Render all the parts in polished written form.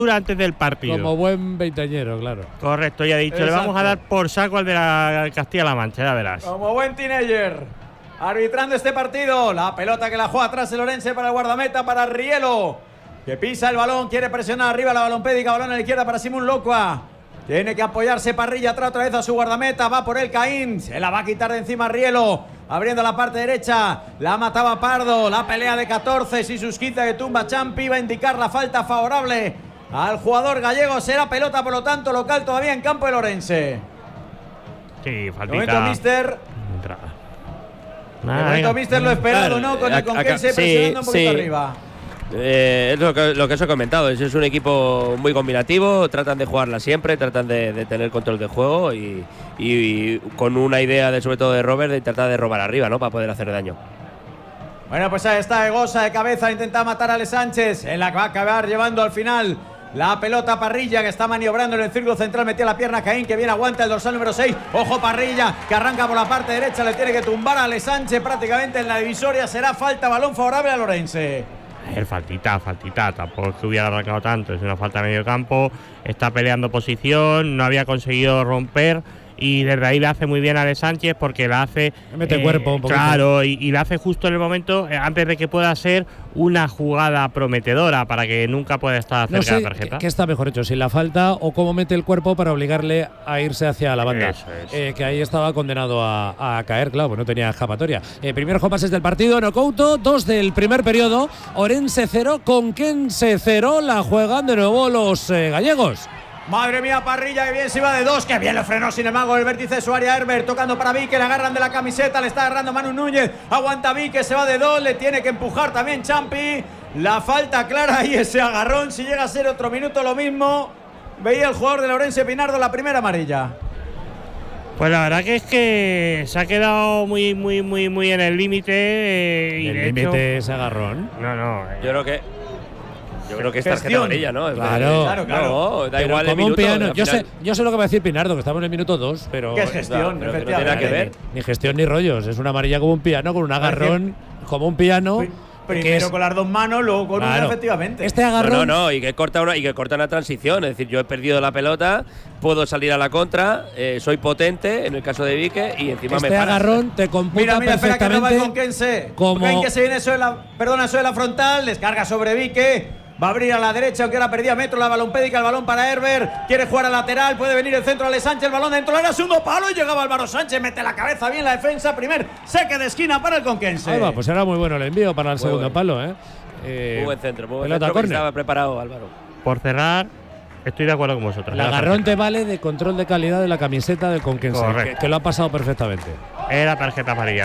antes del partido. Como buen veinteañero, claro. Correcto, ya he dicho. Exacto. Le vamos a dar por saco al de la Castilla-La Mancha, ya verás. Como buen teenager. Arbitrando este partido. La pelota que la juega atrás el Orense para el guardameta, para Rielo, que pisa el balón, quiere presionar arriba la balompédica, balón a la izquierda para Simón Locua. Tiene que apoyarse Parrilla, atrás otra vez a su guardameta, va por el Caín, se la va a quitar de encima Rielo, abriendo la parte derecha, la mataba Pardo, la pelea de 14, si sus 15 que tumba Champi, va a indicar la falta favorable al jugador gallego, será pelota por lo tanto local todavía en campo del Orense. Sí, faltita. De momento, mister. Entrada. De momento, mister, lo esperado, ¿no? Con el Conquense presionando un poquito arriba. Es lo que os he comentado, es un equipo muy combinativo, tratan de jugarla siempre, tratan de tener control del juego y con una idea sobre todo de Robert de tratar de robar arriba, ¿no? Para poder hacer daño. Bueno, pues ahí está Egosa de cabeza, intenta matar a Ale Sánchez, en la que va a acabar llevando al final la pelota Parrilla, que está maniobrando en el círculo central, metía la pierna Caín, que bien aguanta el dorsal número 6, ojo Parrilla, que arranca por la parte derecha, le tiene que tumbar a Ale Sánchez prácticamente en la divisoria, será falta, balón favorable al Orense. Faltita, tampoco es que hubiera arrancado tanto, es una falta de medio campo, está peleando posición, no había conseguido romper y desde ahí le hace muy bien a Ale Sánchez porque la hace… Mete cuerpo un poquito. Claro, y la hace justo en el momento antes de que pueda ser una jugada prometedora para que nunca pueda estar cerca de la tarjeta. ¿Qué está mejor hecho? Si la falta o cómo mete el cuerpo para obligarle a irse hacia la banda. Eso es. Que ahí estaba condenado a caer, claro, pues no tenía escapatoria. Primeros compases del partido, Nocouto, 2 del primer periodo, Orense 0, Conquense 0, la juegan de nuevo los gallegos. Madre mía, Parrilla, que bien se iba de 2, que bien lo frenó, sin embargo, el vértice de su área. Herbert tocando para Vique, le agarran de la camiseta, le está agarrando Manu Núñez, aguanta Vique, se va de 2, le tiene que empujar también Champi. La falta clara y ese agarrón, si llega a ser otro minuto lo mismo, veía el jugador de Orense Pinardo la primera amarilla. Pues la verdad que es que se ha quedado muy en el límite. El límite ese agarrón. No. Yo creo que es tarjeta amarilla, ¿no? Claro. No, da pero igual el como un minuto. piano. Yo sé lo que va a decir Pinardo, que estamos en el minuto 2, pero… ¿Qué es gestión? Pero que no tiene efectivamente. nada que ver. Ni gestión ni rollos, es una amarilla como un piano, con un agarrón como un piano. Primero con las dos manos, luego con una, Claro. efectivamente. Este agarrón… No, y que corta una transición. Es decir, yo he perdido la pelota, puedo salir a la contra, soy potente en el caso de Vique y encima este me paras. agarrón te computa Mira, espera que no va el perfectamente Conquense. como… Conquense que se viene sobre la frontal, descarga sobre Vique. Va a abrir a la derecha, aunque ahora perdía metro la balompédica, el balón para Herbert, quiere jugar a lateral, puede venir el centro Ale Sánchez, el balón dentro del área, segundo palo y llegaba Álvaro Sánchez, mete la cabeza bien la defensa, primer saque de esquina para el Conquense. Ahí va, pues era muy bueno el envío para el Muy segundo bueno. palo, Muy buen centro, muy buen pelota centro, que córner. estaba preparado Álvaro. Por cerrar, estoy de acuerdo con vosotros. El agarrón te vale de control de calidad de la camiseta del Conquense, que lo ha pasado perfectamente. Era tarjeta amarilla,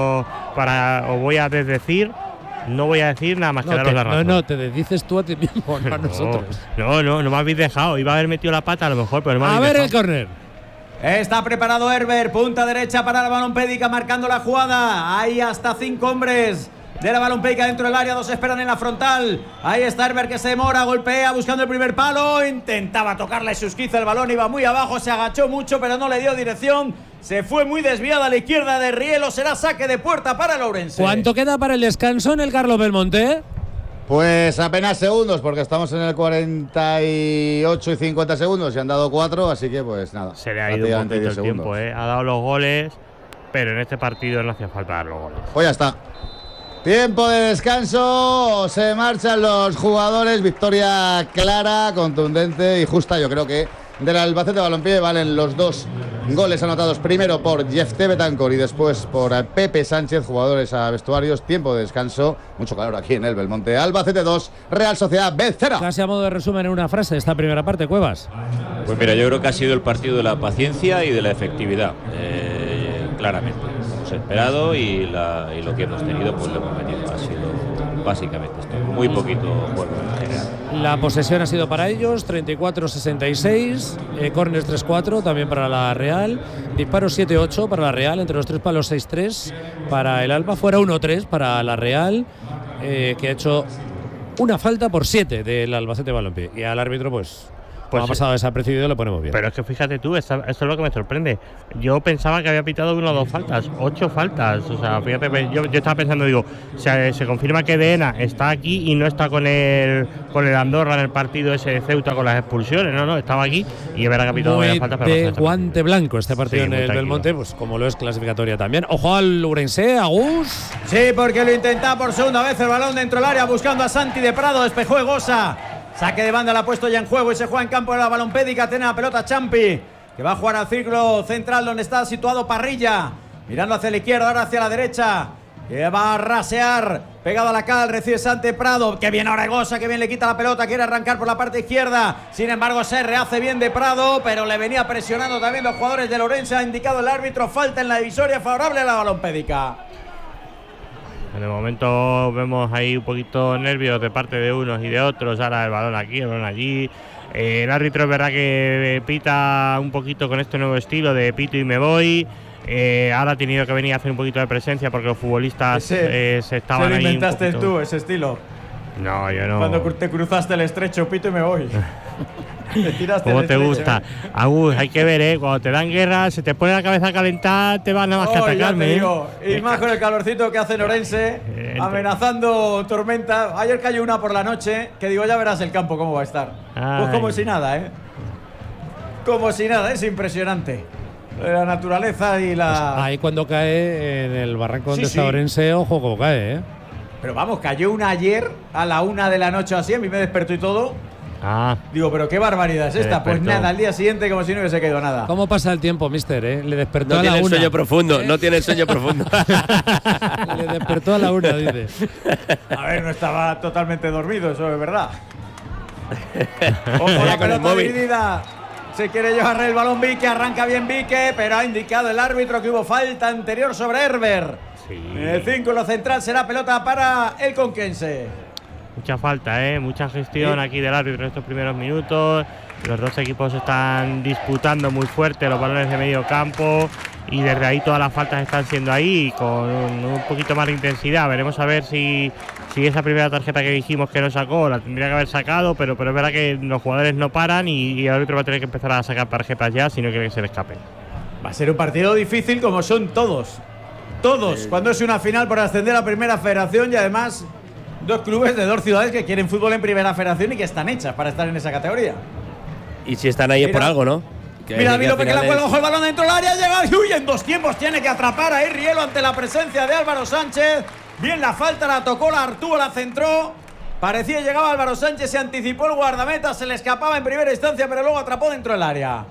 os voy a desdecir. No voy a decir nada más que daros la razón. No, te desdices tú a ti mismo, no a nosotros. No me habéis dejado. Iba a haber metido la pata a lo mejor, pero no me A habéis ver dejado. el córner. Está preparado Herbert, punta derecha para la balompédica, marcando la jugada. Hay hasta 5 hombres de la balompédica dentro del área, 2 esperan en la frontal. Ahí está Herbert que se demora, golpea buscando el primer palo, intentaba tocarle sus 15, el balón iba muy abajo, se agachó mucho pero no le dio dirección. Se fue muy desviada a la izquierda de Rielo, será saque de puerta para el Ourense. ¿Cuánto queda para el descanso en el Carlos Belmonte? Pues apenas segundos, porque estamos en el 48 y 50 segundos y han dado 4, así que pues nada. Se le ha ido un poquito el tiempo, Ha dado los goles, pero en este partido no hacía falta dar los goles. Pues ya está. Tiempo de descanso, se marchan los jugadores, victoria clara, contundente y justa, yo creo que del Albacete Balompié valen los 2 goles anotados primero por Jefté Betancor y después por Pepe Sánchez, jugadores a vestuarios, tiempo de descanso, mucho calor aquí en el Belmonte. Albacete 2, Real Sociedad B 0. Casi a modo de resumen en una frase esta primera parte, Cuevas. Pues mira, yo creo que ha sido el partido de la paciencia y de la efectividad, claramente. Hemos esperado y lo que hemos tenido pues lo hemos metido. Ha sido básicamente esto, muy poquito juego en general. La posesión ha sido para ellos, 34-66, córners 3-4 también para la Real, disparos 7-8 para la Real, entre los 3 palos 6-3 para el Alba, fuera 1-3 para la Real, que ha hecho una falta por 7 del Albacete Balompié. Y al árbitro pues Como ha pasado desapercibido, lo ponemos bien. Pero es que fíjate tú, eso es lo que me sorprende. Yo pensaba que había pitado 1 o 2 faltas, 8 faltas. O sea, fíjate, yo estaba pensando, digo, se confirma que Deena está aquí y no está con el Andorra en el partido ese de Ceuta con las expulsiones. No, estaba aquí y es verdad que ha pitado varias faltas. Pero de guante blanco este partido en el Belmonte, pues como lo es clasificatoria también. Ojo al Ourense, Agus. Sí, porque lo intenta por segunda vez el balón dentro del área buscando a Santi de Prado, despejó Egosa. Saque de banda, la ha puesto ya en juego y se juega en campo de la Balompédica. Tiene la pelota Champi, que va a jugar al círculo central donde está situado Parrilla. Mirando hacia la izquierda, ahora hacia la derecha. Que va a rasear, pegado a la cal, recibe Santi Prado. Que bien ahora Egosa, que bien le quita la pelota, quiere arrancar por la parte izquierda. Sin embargo, se rehace bien de Prado, pero le venía presionando también los jugadores de Ourense. Ha indicado el árbitro falta en la divisoria favorable a la Balompédica. En el momento vemos ahí un poquito nervios de parte de unos y de otros. Ahora el balón aquí, el balón allí. El árbitro es verdad que pita un poquito con este nuevo estilo de pito y me voy. Ahora ha tenido que venir a hacer un poquito de presencia porque los futbolistas se estaban ahí. ¿Se lo inventaste tú, ese estilo? No, yo no. Cuando te cruzaste el estrecho, pito y me voy. ¿Cómo te gusta? Agus, hay que ver, cuando te dan guerra, se te pone la cabeza a calentar, te vas nada más que a atacarme. Y más con el calorcito que hace en Ourense, amenazando tormenta. Ayer cayó una por la noche, que digo, ya verás el campo cómo va a estar. Pues como si nada, Como si nada, es impresionante. La naturaleza y la… Pues ahí cuando cae en el barranco donde está Ourense, ojo cómo cae, Pero vamos, cayó una ayer a la 1 de la noche así, a mí me despertó y todo. Digo, pero qué barbaridad es esta. Pues nada, al día siguiente como si no hubiese caído nada. ¿Cómo pasa el tiempo, mister? Le despertó a la 1. No tiene sueño profundo, no tiene sueño profundo. Le despertó a la 1, dice. A ver, no estaba totalmente dormido, eso es verdad. Ojo, la pelota dividida. Se quiere llevar el balón Vique, arranca bien Vique, pero ha indicado el árbitro que hubo falta anterior sobre Herber. En el círculo central será pelota para el conquense. Mucha falta, mucha gestión aquí del árbitro en estos primeros minutos. Los dos equipos están disputando muy fuerte los balones de medio campo y desde ahí todas las faltas están siendo ahí con un poquito más de intensidad. Veremos a ver si esa primera tarjeta que dijimos que no sacó la tendría que haber sacado, pero es verdad que los jugadores no paran y el árbitro va a tener que empezar a sacar tarjetas ya si no quiere que se le escapen. Va a ser un partido difícil como son todos. Todos, cuando es una final por ascender a Primera Federación y además… Dos clubes de dos ciudades que quieren fútbol en Primera Federación y que están hechas para estar en esa categoría. Y si están ahí es por algo, ¿no? Mira, Milo que la cuelga, ojo el balón dentro del área, llega y en dos tiempos tiene que atrapar ahí Rielo ante la presencia de Álvaro Sánchez. Bien la falta, la tocó, la Artúa, la centró. Parecía que llegaba Álvaro Sánchez, se anticipó el guardameta, se le escapaba en primera instancia, pero luego atrapó dentro del área.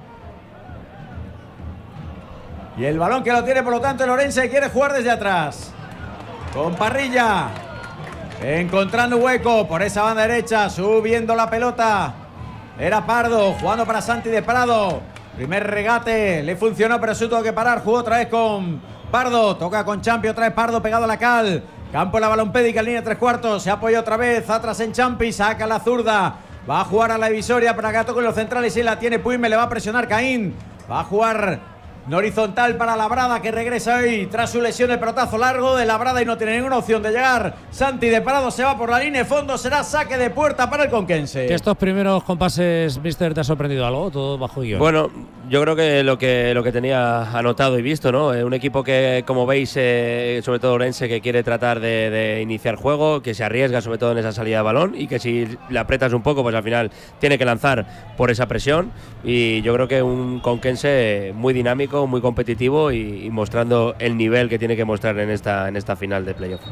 Y el balón que lo tiene, por lo tanto, el Ourense quiere jugar desde atrás. Con Parrilla. Encontrando hueco por esa banda derecha, subiendo la pelota. Era Pardo, jugando para Santi de Prado. Primer regate, le funcionó, pero se tuvo que parar. Jugó otra vez con Pardo, toca con Champi, otra vez Pardo pegado a la cal. Campo en la Balompédica, en línea 3/4. Se apoya otra vez, atrás en Champi, saca la zurda. Va a jugar a la divisoria para que toque los centrales y la tiene Puime, le va a presionar Caín. Va a jugar en horizontal para Labrada, que regresa hoy tras su lesión, el pelotazo largo de Labrada y no tiene ninguna opción de llegar. Santi de Prado se va por la línea de fondo, será saque de puerta para el conquense. ¿Que estos primeros compases, mister, te ha sorprendido algo? Todo bajo guión. Bueno, yo creo que lo que tenía anotado y visto, ¿no? Un equipo que, como veis, sobre todo Ourense, que quiere tratar de iniciar juego, que se arriesga sobre todo en esa salida de balón y que si le apretas un poco, pues al final tiene que lanzar por esa presión. Y yo creo que un conquense muy dinámico, muy competitivo y mostrando el nivel que tiene que mostrar en esta final de playoff.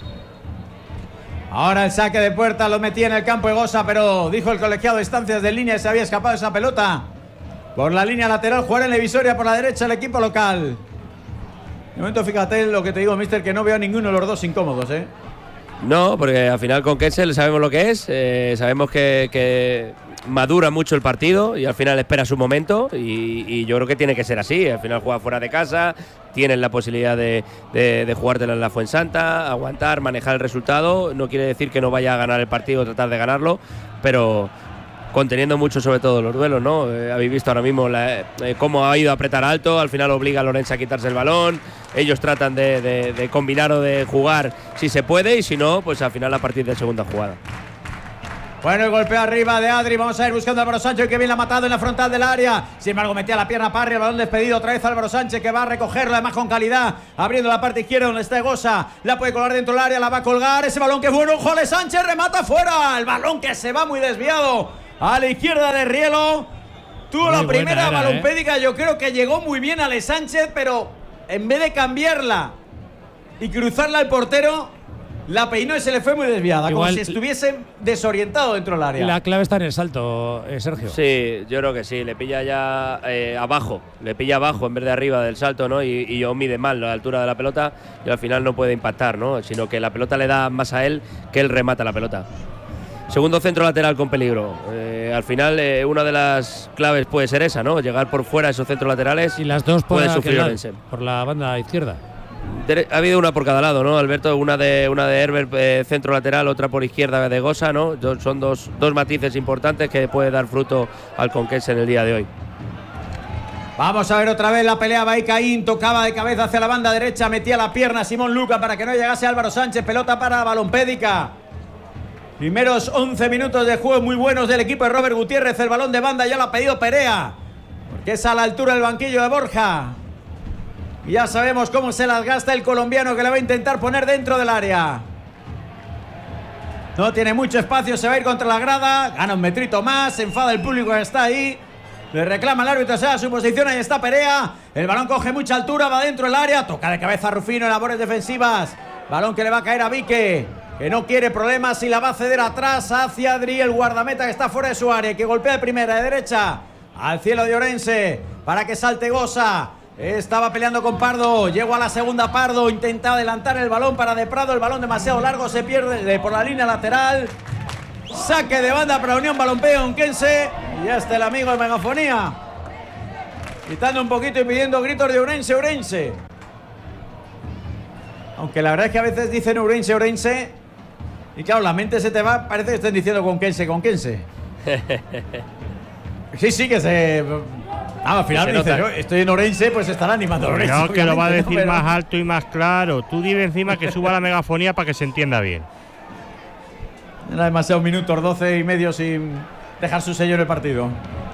Ahora el saque de puerta lo metía en el campo Egosa, pero dijo el colegiado de instancias de línea y se había escapado esa pelota. Por la línea lateral, jugar en la divisoria por la derecha el equipo local. De momento, fíjate lo que te digo, mister, que no veo a ninguno de los dos incómodos, No, porque al final con Kessel sabemos lo que es, sabemos que madura mucho el partido y al final espera su momento y yo creo que tiene que ser así. Al final juega fuera de casa, tienes la posibilidad de jugártela en la Fuensanta, aguantar, manejar el resultado. No quiere decir que no vaya a ganar el partido o tratar de ganarlo, pero conteniendo mucho sobre todo los duelos, ¿no? Habéis visto ahora mismo cómo ha ido a apretar alto, al final obliga a Ourense a quitarse el balón, ellos tratan de combinar o de jugar si se puede y si no, pues al final a partir de segunda jugada. Bueno, el golpeo arriba de Adri. Vamos a ir buscando a Álvaro Sánchez, que bien la ha matado en la frontal del área. Sin embargo, metía la pierna Parry, el balón despedido. Otra vez Álvaro Sánchez, que va a recogerlo, además con calidad. Abriendo la parte izquierda donde está Egosa. La puede colgar dentro del área, la va a colgar. Ese balón que es bueno. Jole Sánchez remata fuera. El balón que se va muy desviado a la izquierda de Rielo. Tuvo muy la primera balompédica. Yo creo que llegó muy bien Ale Sánchez, pero en vez de cambiarla y cruzarla al portero, la peinó y se le fue muy desviada. Igual, como si estuviese desorientado dentro del área. La clave está en el salto, Sergio. Sí, yo creo que sí. Le pilla ya abajo. Le pilla abajo en vez de arriba del salto, ¿no? Y yo mide mal la altura de la pelota y al final no puede impactar, ¿no? Sino que la pelota le da más a él que él remata la pelota. Segundo centro lateral con peligro. Al final, una de las claves puede ser esa, ¿no? Llegar por fuera esos centros laterales. Y las dos puede sufrir Orense. Por la banda izquierda. Ha habido una por cada lado, ¿no, Alberto? Una de Herbert, centro lateral, otra por izquierda de Gosa, ¿no? Son dos matices importantes que puede dar fruto al Conquense en el día de hoy. Vamos a ver otra vez la pelea. Baikaín tocaba de cabeza hacia la banda derecha, metía la pierna Simón Luca para que no llegase Álvaro Sánchez. Pelota para balompédica. Primeros 11 minutos de juego muy buenos del equipo de Robert Gutiérrez. El balón de banda ya lo ha pedido Perea, porque es a la altura del banquillo de Borja. Y ya sabemos cómo se las gasta el colombiano, que le va a intentar poner dentro del área. No tiene mucho espacio, se va a ir contra la grada. Gana un metrito más, se enfada el público que está ahí. Le reclama el árbitro, sea su posición, ahí está Perea. El balón coge mucha altura, va dentro del área. Toca de cabeza a Rufino en labores defensivas. Balón que le va a caer a Vique, que no quiere problemas y la va a ceder atrás hacia Adri, el guardameta que está fuera de su área, que golpea de primera, de derecha, al cielo de Orense, para que salte Gosa. Estaba peleando con Pardo, llegó a la segunda Pardo, intenta adelantar el balón para De Prado, el balón demasiado largo, se pierde por la línea lateral. Saque de banda para Unión Balompédica Conquense. Y ya está el amigo de megafonía, quitando un poquito y pidiendo gritos de Orense, Orense. Aunque la verdad es que a veces dicen Orense, Orense, y claro, la mente se te va, parece que estén diciendo Conquense, Conquense. Sí, que se... al final dice, yo estoy en Orense, pues estará animando a Orense. Creo que lo va a decir más alto y más claro. Tú dile encima que suba la megafonía para que se entienda bien. Era demasiados minutos, 12 y medio sin dejar su sello en el partido.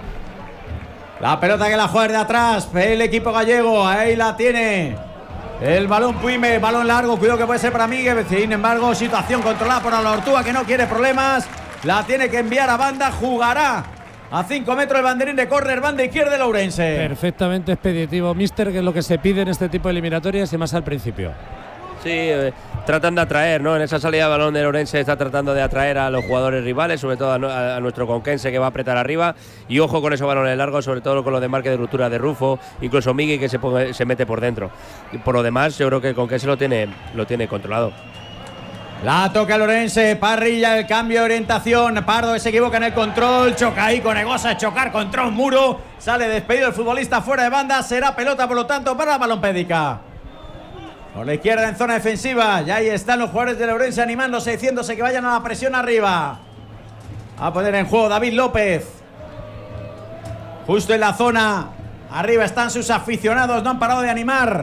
La pelota que la juega de atrás, el equipo gallego, ahí la tiene. El balón Puime, balón largo, cuidado que puede ser para Miguel. Sin embargo, situación controlada por Alaortúa, que no quiere problemas. La tiene que enviar a banda, jugará a 5 metros el banderín de córner, banda izquierda de Ourense. Perfectamente expeditivo, mister, que es lo que se pide en este tipo de eliminatorias y más al principio. Sí, tratan de atraer, ¿no? En esa salida de balón de Ourense está tratando de atraer a los jugadores rivales, sobre todo a nuestro Conquense, que va a apretar arriba. Y ojo con esos balones largos, sobre todo con los de marque de ruptura de Rufo, incluso Migui, que se mete por dentro. Y por lo demás, yo creo que el Conquense lo tiene controlado. La toca el Ourense, Parrilla, el cambio de orientación. Pardo que se equivoca en el control, choca ahí con Egosa, chocar contra un muro. Sale despedido el futbolista fuera de banda, será pelota por lo tanto para Balompédica. Por la izquierda en zona defensiva, y ahí están los jugadores del Ourense animándose, diciéndose que vayan a la presión arriba. A poner en juego David López. Justo en la zona, arriba están sus aficionados, no han parado de animar.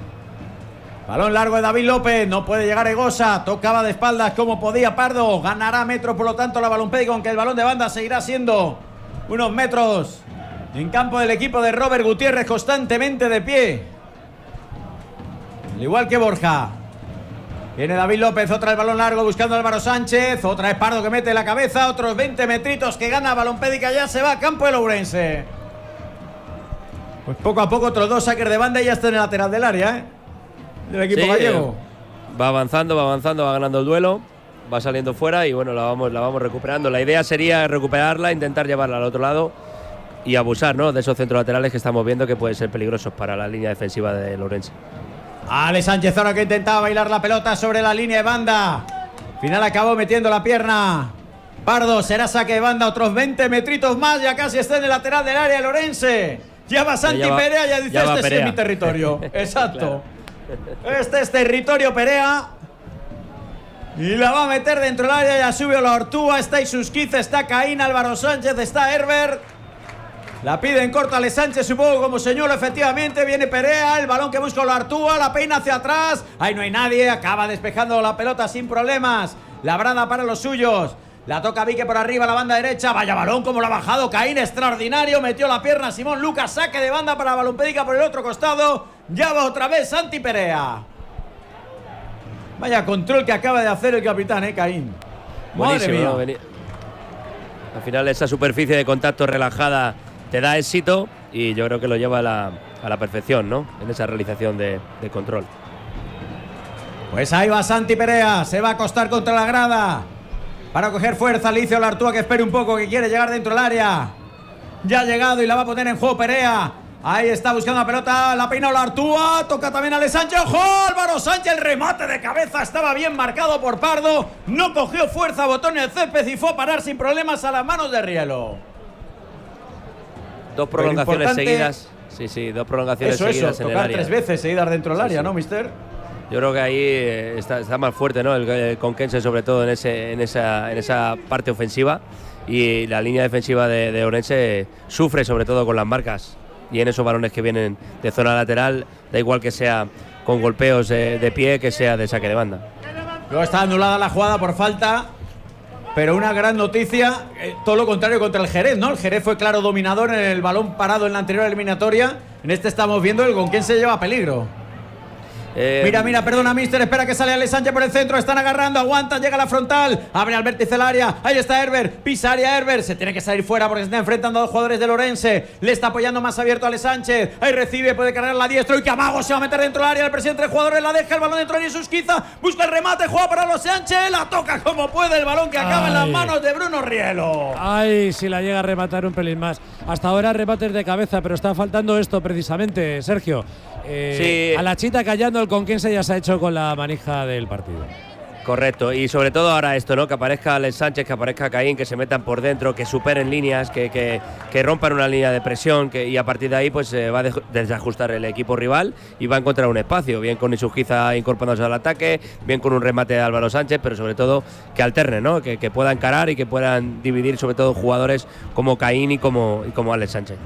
Balón largo de David López, no puede llegar Egosa, tocaba de espaldas como podía Pardo, ganará metros por lo tanto la Balompédica, aunque el balón de banda seguirá siendo unos metros en campo del equipo de Robert Gutiérrez, constantemente de pie. Al igual que Borja. Viene David López, otra el balón largo buscando a Álvaro Sánchez, otra es Pardo que mete la cabeza, otros 20 metritos que gana Balompédica, ya se va a campo el Ourense. Pues poco a poco otros dos saques de banda y ya está en el lateral del área, del equipo gallego. Va avanzando, va ganando el duelo, va saliendo fuera y bueno, la vamos recuperando. La idea sería recuperarla, intentar llevarla al otro lado y abusar, ¿no?, de esos centros laterales que estamos viendo que pueden ser peligrosos para la línea defensiva de Ourense. Ale Sánchez ahora que intentaba bailar la pelota sobre la línea de banda. Final acabó metiendo la pierna. Pardo, será saque de banda, otros 20 metritos más, ya casi está en el lateral del área el Ourense. Ya va Santi Perea, ya dice, este sí es mi territorio. Exacto. Claro. Este es territorio Perea. Y la va a meter dentro del área, ya sube Alaortúa, está Isusquiz, está Caín, Álvaro Sánchez, está Herbert. La pide en corto Ale Sánchez, supongo como señuelo, efectivamente. Viene Perea, el balón que busca Alaortúa, la peina hacia atrás. Ahí no hay nadie, acaba despejando la pelota sin problemas. Labrada para los suyos. La toca Vique por arriba, la banda derecha. Vaya balón como lo ha bajado Caín, extraordinario. Metió la pierna Simón Lucas, saque de banda para Balompédica por el otro costado. Ya va otra vez Santi Perea. Vaya control que acaba de hacer el capitán, Caín. Madre mía. ¿no? Al final esa superficie de contacto relajada te da éxito y yo creo que lo lleva a la perfección, ¿no? En esa realización de control. Pues ahí va Santi Perea, se va a acostar contra la grada para coger fuerza. Le dice a Olartúa que espere un poco, que quiere llegar dentro del área. Ya ha llegado y la va a poner en juego Perea. Ahí está buscando la pelota, la peina Olartúa, toca también a Ale Sánchez. ¡Ojo! Álvaro Sánchez, el remate de cabeza estaba bien marcado por Pardo. No cogió fuerza, botó en el césped y fue a parar sin problemas a las manos de Rielo. 2 prolongaciones seguidas. Sí, 2 prolongaciones seguidas en el tocar área. 3 veces seguidas dentro del área, sí. ¿no, mister? Yo creo que ahí está más fuerte, ¿no? El Conquense, sobre todo en esa parte ofensiva, y la línea defensiva de Ourense sufre sobre todo con las marcas, y en esos balones que vienen de zona lateral, da igual que sea con golpeos de pie, que sea de saque de banda. Luego está anulada la jugada por falta, pero una gran noticia, todo lo contrario contra el Jerez, ¿no? El Jerez fue claro dominador en el balón parado en la anterior eliminatoria. En este estamos viendo el Conquense lleva peligro. Mira, perdona, mister, espera que sale Ale Sánchez por el centro, están agarrando, aguantan, llega la frontal, abre al vértice del área, ahí está Herbert, pisa área Herbert, se tiene que salir fuera porque se está enfrentando a 2 jugadores del Ourense, le está apoyando más abierto a Ale Sánchez, ahí recibe, puede cargar la diestra, y que Amago se va a meter dentro del área, el presidente de jugadores la deja, el balón dentro de Jesús Quiza, busca el remate, juega para los Sánchez, la toca como puede, el balón que acaba en las manos de Bruno Rielo. Ay, si la llega a rematar un pelín más. Hasta ahora remates de cabeza, pero está faltando esto precisamente, Sergio. Sí. A la chita callando, el Conquense ya se ha hecho con la manija del partido. Correcto, y sobre todo ahora esto, ¿no? Que aparezca Alex Sánchez, que aparezca Caín, que se metan por dentro, que superen líneas, que rompan una línea de presión, y a partir de ahí pues va a desajustar el equipo rival y va a encontrar un espacio, bien con Isugiza incorporándose al ataque, bien con un remate de Álvaro Sánchez, pero sobre todo que alternen, ¿no? Que puedan encarar y que puedan dividir sobre todo jugadores como Caín y como Alex Sánchez.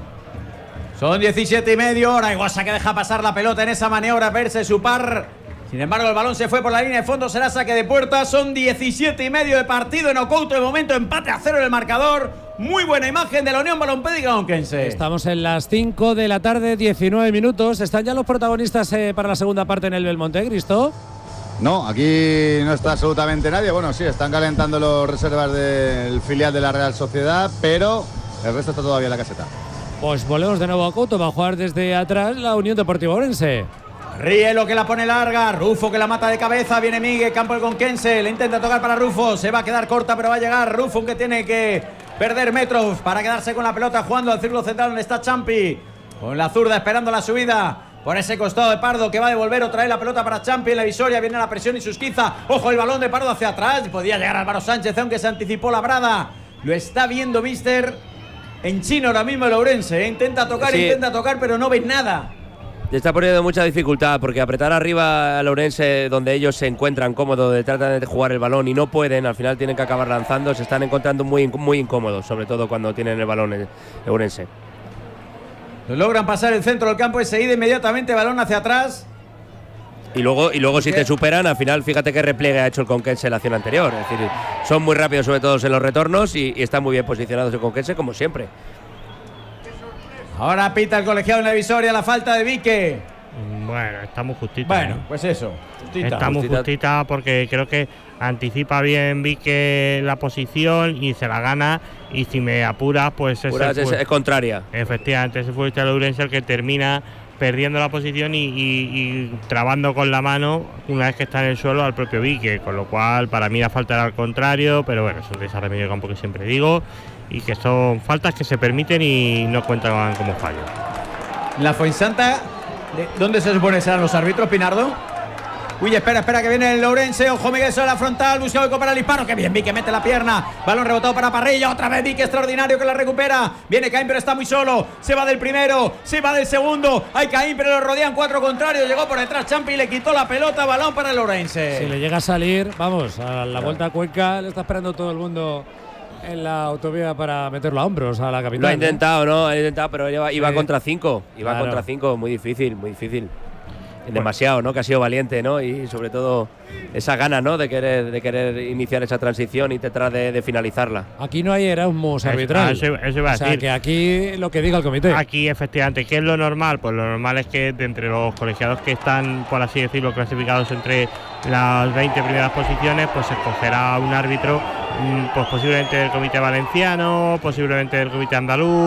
Son 17 y medio, ahora Iguasa que deja pasar la pelota en esa maniobra, verse su par. Sin embargo, el balón se fue por la línea de fondo, será saque de puerta. Son 17 y medio de partido en Ocouto, de momento empate a 0 en el marcador. Muy buena imagen de la Unión Balompédica Conquense. Estamos en las 5 de la tarde, 19 minutos. ¿Están ya los protagonistas para la segunda parte en el Belmonte, Cristo? No, aquí no está absolutamente nadie. Bueno, sí, están calentando los reservas del filial de la Real Sociedad, pero el resto está todavía en la caseta. Pues volvemos de nuevo a Couto, va a jugar desde atrás la Unión Deportiva Ourense. Rielo que la pone larga, Rufo que la mata de cabeza, viene Miguel, campo el Conquense, le intenta tocar para Rufo, se va a quedar corta pero va a llegar Rufo, que tiene que perder metros para quedarse con la pelota jugando al círculo central donde está Champi, con la zurda esperando la subida por ese costado de Pardo, que va a devolver otra vez la pelota para Champi en la visoria, viene la presión y Susquiza, ojo el balón de Pardo hacia atrás, podía llegar Álvaro Sánchez aunque se anticipó la brada, lo está viendo mister. En chino ahora mismo el Ourense, intenta tocar, pero no ven nada. Le está poniendo mucha dificultad porque apretar arriba al Ourense donde ellos se encuentran cómodos, donde tratan de jugar el balón y no pueden, al final tienen que acabar lanzando, se están encontrando muy incómodos, sobre todo cuando tienen el balón el Ourense. Logran pasar el centro del campo y seguida inmediatamente balón hacia atrás. Y luego si te superan, al final fíjate qué repliegue ha hecho el Conquense en la acción anterior. Es decir, son muy rápidos sobre todo en los retornos y están muy bien posicionados el Conquense como siempre. Ahora pita el colegiado en la visoria la falta de Vique. Bueno, está muy justita. Bueno, pues eso. Está muy justita porque creo que anticipa bien Vique la posición y se la gana. Y si me apuras, pues es contraria. Efectivamente, ese fue el Ourense el que termina perdiendo la posición y trabando con la mano una vez que está en el suelo al propio Vique, con lo cual para mí la falta era al contrario, pero bueno, eso es el medio campo que siempre digo, y que son faltas que se permiten y no cuentan como fallo. La Fuensanta, ¿dónde se supone serán los árbitros, Pinardo? Uy, espera, que viene el Ourense. Ojo, Miguel sobre la frontal. Busca Vico para el disparo. Que bien, Vique mete la pierna. Balón rebotado para Parrilla. Otra vez Vique, extraordinario, que la recupera. Viene Caín, pero está muy solo. Se va del primero, se va del segundo. Hay Caín, pero lo rodean 4 contrarios. Llegó por detrás Champi y le quitó la pelota. Balón para el Ourense. Si le llega a salir, vamos, a la vuelta a Cuenca le está esperando todo el mundo en la autovía para meterlo a hombros a la capital. Lo ha intentado, ¿no? Ha intentado, pero iba contra 5. Iba Claro. contra 5. Muy difícil, muy difícil. demasiado, ¿no? Que ha sido valiente, ¿no? Y sobre todo esa gana, ¿no? De querer iniciar esa transición y tratar de finalizarla. Aquí no hay Erasmus arbitral. Eso iba a decir. O sea, que aquí lo que diga el comité. Aquí, efectivamente, ¿qué es lo normal? Pues lo normal es que de entre los colegiados que están, por así decirlo, clasificados entre las 20 primeras posiciones, pues se escogerá un árbitro, pues posiblemente del comité valenciano, posiblemente del comité andaluz,